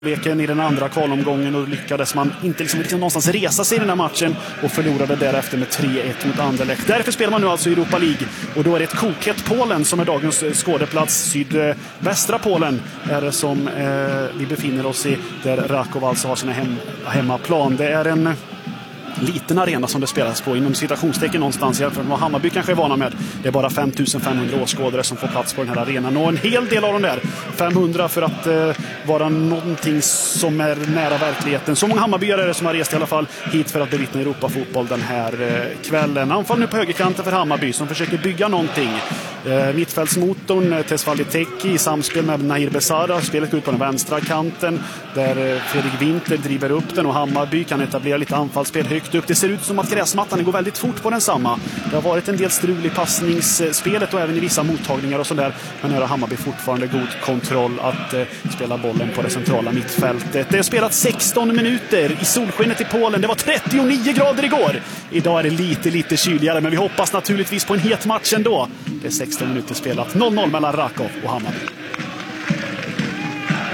Leken i den andra kvalomgången och lyckades man inte liksom någonstans resa sig i den här matchen och förlorade därefter med 3-1 mot Anderlecht. Därför spelar man nu alltså i Europa League och då är det ett kokhett Polen som är dagens skådeplats. Sydvästra Polen är det som vi befinner oss i, där Raków alltså har sina hemmaplan. Det är en liten arena som det spelas på inom citationstecken någonstans, jämfört med vad Hammarby kanske är vana med. Det är bara 5500 åskådare som får plats på den här arenan, och en hel del av de där 500 för att vara någonting som är nära verkligheten. Så många Hammarbyare är det som har rest i alla fall hit för att bevittna Europafotboll den här kvällen. Anfall nu på högerkanten för Hammarby som försöker bygga någonting. Mittfältsmotorn Tesfalli Teki i samspel med Nahir Besara. Spelet går ut på den vänstra kanten där Fredrik Winter driver upp den och Hammarby kan etablera lite anfallsspel högt upp. Det ser ut som att gräsmattan går väldigt fort på densamma. Det har varit en del strul i passningsspelet och även i vissa mottagningar och sådär. Men här har Hammarby fortfarande god kontroll att spela bollen på det centrala mittfältet. Det har spelat 16 minuter i solskenet i Polen. Det var 39 grader igår. Idag är det lite kyligare, men vi hoppas naturligtvis på en het match ändå. Det är 16 minuter spelat. 0-0 mellan Raków och Hammarby.